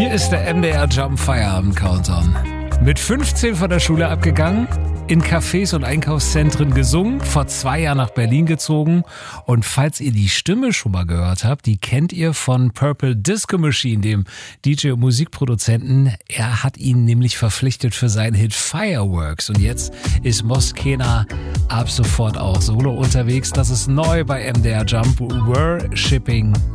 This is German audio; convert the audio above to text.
Hier ist der MDR Jump Feierabend Countdown. Mit 15 von der Schule abgegangen, in Cafés und Einkaufszentren gesungen, vor 2 Jahren nach Berlin gezogen. Und falls ihr die Stimme schon mal gehört habt, die kennt ihr von Purple Disco Machine, dem DJ und Musikproduzenten. Er hat ihn nämlich verpflichtet für seinen Hit Fireworks. Und jetzt ist Moskena ab sofort auch solo unterwegs. Das ist neu bei MDR Jump. Worshipping